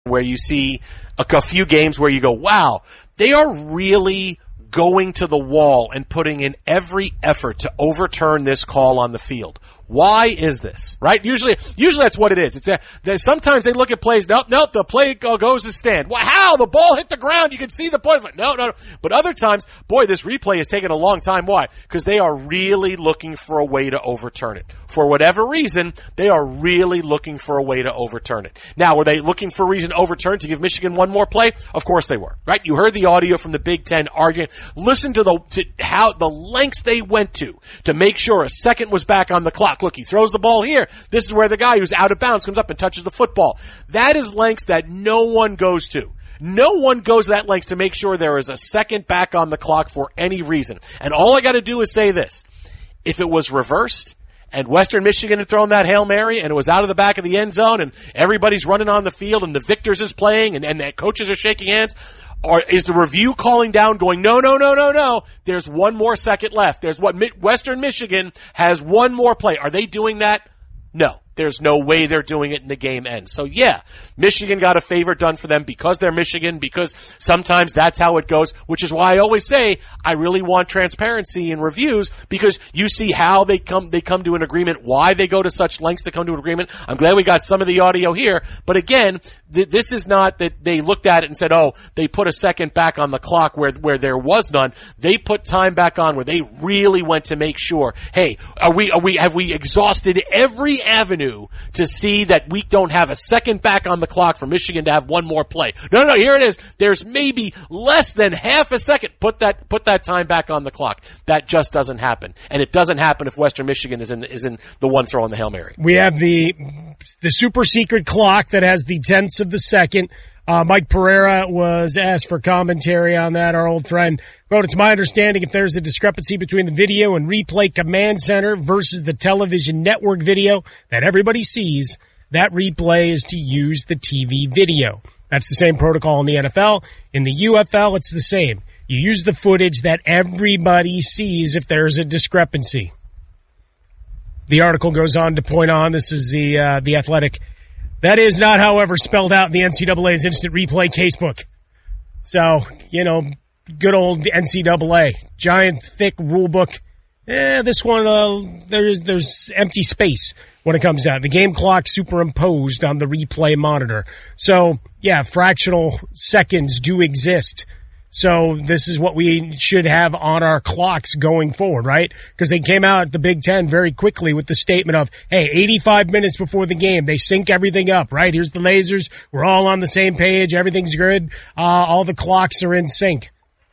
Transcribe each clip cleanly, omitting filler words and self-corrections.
where you see a few games where you go, wow, they are really going to the wall and putting in every effort to overturn this call on the field. Why is this, right? Usually that's what it is. Sometimes they look at plays, nope, the play goes to stand. Well, how? The ball hit the ground. You can see the point. No. But other times, boy, this replay has taken a long time. Why? Because they are really looking for a way to overturn it. For whatever reason, they are really looking for a way to overturn it. Now, were they looking for a reason to overturn to give Michigan one more play? Of course they were, right? You heard the audio from the Big Ten arguing. Listen to how the lengths they went to make sure a second was back on the clock. Look, he throws the ball here. This is where the guy who's out of bounds comes up and touches the football. That is lengths that no one goes to. No one goes that lengths to make sure there is a second back on the clock for any reason. And all I got to do is say this. If it was reversed and Western Michigan had thrown that Hail Mary and it was out of the back of the end zone and everybody's running on the field and the victors is playing and the coaches are shaking hands, or is the review calling down going, no, there's one more second left. There's Western Michigan has one more play. Are they doing that? No. There's no way they're doing it and the game ends. So yeah, Michigan got a favor done for them because they're Michigan, because sometimes that's how it goes, which is why I always say I really want transparency in reviews, because you see how they come to an agreement, why they go to such lengths to come to an agreement. I'm glad we got some of the audio here, but again, this is not that they looked at it and said, oh, they put a second back on the clock where there was none. They put time back on where they really went to make sure, hey, have we exhausted every avenue to see that we don't have a second back on the clock for Michigan to have one more play. No, here it is. There's maybe less than half a second. Put that time back on the clock. That just doesn't happen. And it doesn't happen if Western Michigan is in the one throwing the Hail Mary. We have the super secret clock that has the tenths of the second. Mike Pereira was asked for commentary on that, our old friend. Quote, it's my understanding if there's a discrepancy between the video and replay command center versus the television network video that everybody sees, that replay is to use the TV video. That's the same protocol in the NFL. In the UFL, it's the same. You use the footage that everybody sees if there's a discrepancy. The article goes on to point on, this is the Athletic. That is not, however, spelled out in the NCAA's instant replay casebook. So, good old NCAA, giant, thick rule book. This one, there's empty space when it comes down. The game clock superimposed on the replay monitor. So, yeah, fractional seconds do exist. So this is what we should have on our clocks going forward, right? Because they came out at the Big Ten very quickly with the statement of, hey, 85 minutes before the game, they sync everything up, right? Here's the lasers. We're all on the same page. Everything's good. All the clocks are in sync.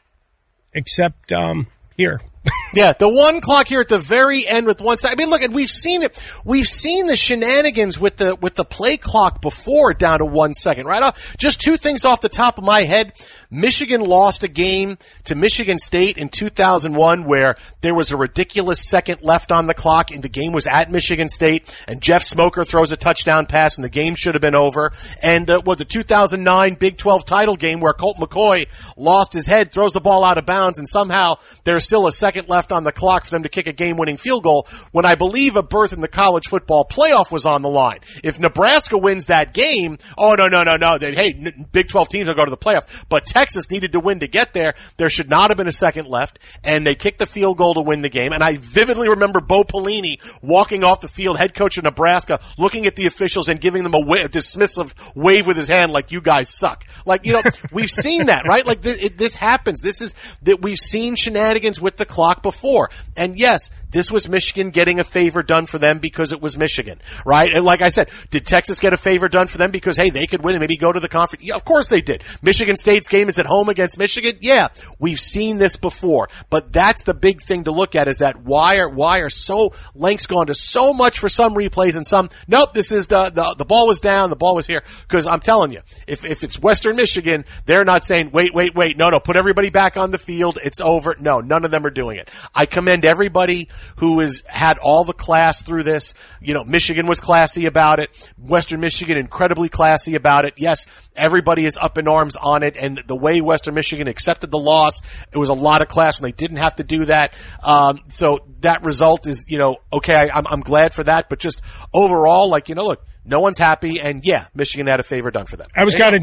Except here. Yeah, the one clock here at the very end with one side. I mean, look, and we've seen it. We've seen the shenanigans with the play clock before down to 1 second, right? Just two things off the top of my head. Michigan lost a game to Michigan State in 2001 where there was a ridiculous second left on the clock and the game was at Michigan State and Jeff Smoker throws a touchdown pass and the game should have been over. And the 2009 Big 12 title game where Colt McCoy lost his head, throws the ball out of bounds, and somehow there's still a second left on the clock for them to kick a game-winning field goal when I believe a berth in the college football playoff was on the line. If Nebraska wins that game, no. Hey, Big 12 teams will go to the playoff. But Texas needed to win to get there. There should not have been a second left, and they kicked the field goal to win the game. And I vividly remember Bo Pelini walking off the field, head coach of Nebraska, looking at the officials and giving them a dismissive wave with his hand like, you guys suck. Like, we've seen that, right? Like, this happens. This is that we've seen shenanigans with the clock before. And yes, this was Michigan getting a favor done for them because it was Michigan, right? And like I said, did Texas get a favor done for them because, hey, they could win and maybe go to the conference? Yeah, of course they did. Michigan State's game is at home against Michigan. Yeah, we've seen this before. But that's the big thing to look at is that why are so lengths gone to so much for some replays and some, nope, this is the ball was down, the ball was here. Because I'm telling you, if it's Western Michigan, they're not saying, wait, no, put everybody back on the field, it's over. No, none of them are doing it. I commend everybody who has had all the class through this. Michigan was classy about it. Western Michigan incredibly classy about it. Yes, everybody is up in arms on it, and the way Western Michigan accepted the loss, it was a lot of class when they didn't have to do that. So that result is, okay, I'm glad for that, but just overall, look, no one's happy, and yeah, Michigan had a favor done for them. I was kind of